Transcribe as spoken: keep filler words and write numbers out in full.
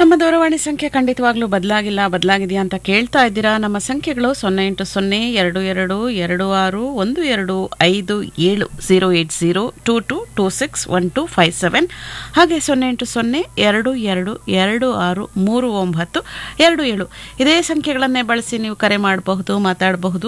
ನಮ್ಮ ದೂರವಾಣಿ ಸಂಖ್ಯೆ ಖಂಡಿತವಾಗ್ಲೂ ಬದಲಾಗಿಲ್ಲ, ಬದಲಾಗಿದೆಯಾ ಅಂತ ಕೇಳ್ತಾ ಇದ್ದೀರಾ. ನಮ್ಮ ಸಂಖ್ಯೆಗಳು ಸೊನ್ನೆ ಎಂಟು ಸೊನ್ನೆ ಎರಡು ಎರಡು ಎರಡು ಆರು ಒಂದು ಎರಡು ಐದು ಏಳು zero eight zero two to two six one to five seven ಹಾಗೆ ಸೊನ್ನೆ ಎಂಟು ಸೊನ್ನೆ ಎರಡು ಎರಡು ಎರಡು ಆರು ಮೂರು ಒಂಬತ್ತು ಎರಡು ಏಳು ಇದೇ ಸಂಖ್ಯೆಗಳನ್ನೇ ಬಳಸಿ ನೀವು ಕರೆ ಮಾಡಬಹುದು, ಮಾತಾಡಬಹುದು.